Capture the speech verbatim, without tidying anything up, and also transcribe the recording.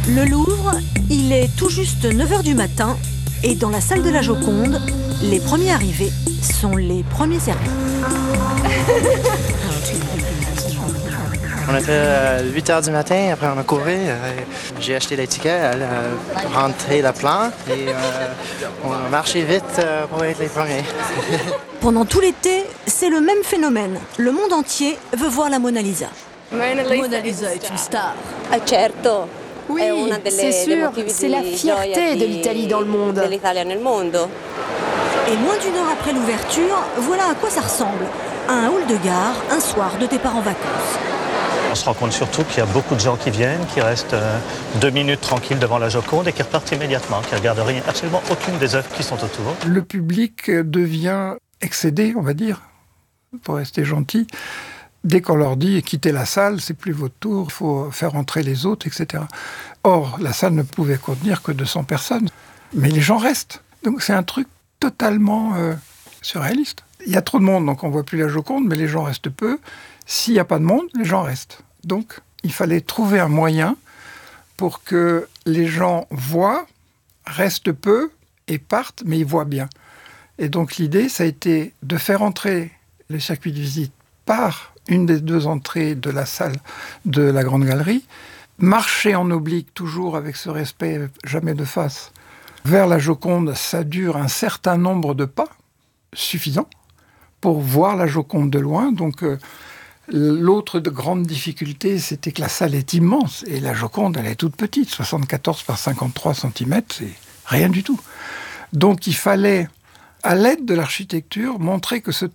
Le Louvre, il est tout juste neuf heures du matin et dans la salle de la Joconde, les premiers arrivés sont les premiers servis. On était à huit heures du matin, après on a couru, euh, j'ai acheté les tickets, euh, rentré le plan et euh, on a marché vite euh, pour être les premiers. Pendant tout l'été, c'est le même phénomène. Le monde entier veut voir la Mona Lisa. Mona Lisa est une star. Ah, certo. Oui, c'est sûr, c'est la fierté de l'Italie dans le monde. Et moins d'une heure après l'ouverture, voilà à quoi ça ressemble. Un hall de gare, un soir de départ en vacances. On se rend compte surtout qu'il y a beaucoup de gens qui viennent, qui restent euh, deux minutes tranquilles devant la Joconde et qui repartent immédiatement, qui ne regardent rien, absolument aucune des œuvres qui sont autour. Le public devient excédé, on va dire, pour rester gentil. Dès qu'on leur dit « quittez la salle, c'est plus votre tour, il faut faire entrer les autres, et cetera » Or, la salle ne pouvait contenir que deux cents personnes. Mais les gens restent. Donc c'est un truc totalement euh, surréaliste. Il y a trop de monde, donc on ne voit plus la Joconde, mais les gens restent peu. S'il n'y a pas de monde, les gens restent. Donc, il fallait trouver un moyen pour que les gens voient, restent peu et partent, mais ils voient bien. Et donc, l'idée, ça a été de faire entrer le circuit de visite par une des deux entrées de la salle de la Grande Galerie, marcher en oblique, toujours avec ce respect, jamais de face, vers la Joconde. Ça dure un certain nombre de pas, suffisant, pour voir la Joconde de loin. Donc, euh, l'autre de grande difficulté, c'était que la salle est immense et la Joconde, elle est toute petite, soixante-quatorze par cinquante-trois centimètres, c'est rien du tout. Donc il fallait, à l'aide de l'architecture, montrer que ce